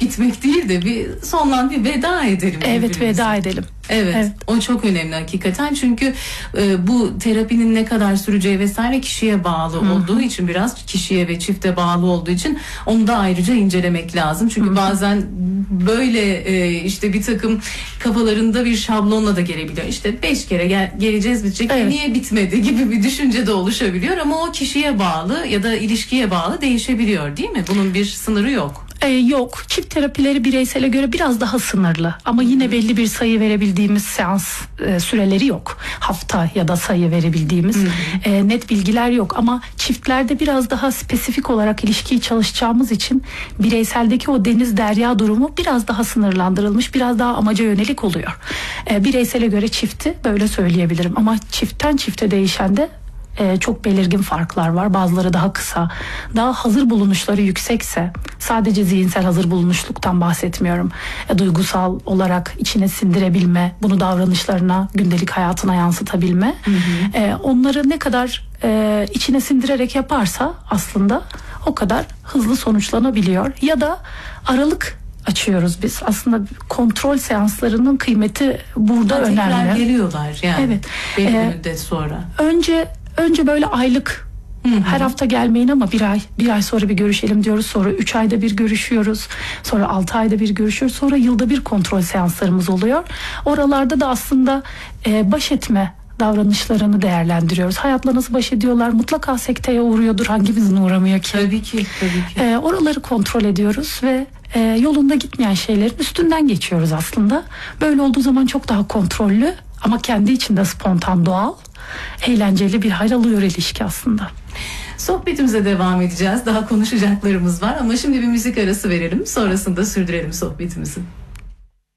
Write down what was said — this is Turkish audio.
bitmek değil de bir veda edelim. Evet, veda edelim. Evet, o çok önemli hakikaten, çünkü bu terapinin ne kadar süreceği vesaire kişiye bağlı olduğu için, biraz kişiye ve çifte bağlı olduğu için onu da ayrıca incelemek lazım. Çünkü bazen böyle işte bir takım kafalarında bir şablonla da gelebiliyor. İşte 5 kere geleceğiz, bitecek, niye bitmedi gibi bir düşünce de oluşabiliyor, ama o kişiye bağlı ya da ilişkiye bağlı değişebiliyor, değil mi? Bunun bir sınırı yok. Yok. Çift terapileri bireysele göre biraz daha sınırlı. Ama yine belli bir sayı verebildiğimiz seans süreleri yok. Hafta ya da sayı verebildiğimiz net bilgiler yok. Ama çiftlerde biraz daha spesifik olarak ilişkiyi çalışacağımız için bireyseldeki o deniz derya durumu biraz daha sınırlandırılmış, biraz daha amaca yönelik oluyor. Bireysele göre çifti böyle söyleyebilirim. Ama çiftten çifte değişen de çok belirgin farklar var. Bazıları daha kısa, daha hazır bulunuşları yüksekse, sadece zihinsel hazır bulunuşluktan bahsetmiyorum. Duygusal olarak içine sindirebilme, bunu davranışlarına, gündelik hayatına yansıtabilme. Onları ne kadar içine sindirerek yaparsa aslında o kadar hızlı sonuçlanabiliyor. Ya da aralık açıyoruz biz. Aslında kontrol seanslarının kıymeti burada önemli. Tekrar geliyorlar yani. Evet. Belli bir müddet sonra. Önce böyle aylık, her hafta gelmeyin ama bir ay sonra bir görüşelim diyoruz. Sonra 3 ayda bir görüşüyoruz. Sonra 6 ayda bir görüşüyoruz. Sonra yılda bir kontrol seanslarımız oluyor. Oralarda da aslında baş etme davranışlarını değerlendiriyoruz. Hayatla nasıl baş ediyorlar? Mutlaka sekteye uğruyordur. Hangimizin uğramıyor ki? Tabii ki. Oraları kontrol ediyoruz ve yolunda gitmeyen şeylerin üstünden geçiyoruz aslında. Böyle olduğu zaman çok daha kontrollü ama kendi içinde spontan, doğal, eğlenceli bir hal alıyor ilişki aslında. Sohbetimize devam edeceğiz. Daha konuşacaklarımız var ama şimdi bir müzik arası verelim. Sonrasında sürdürelim sohbetimizi.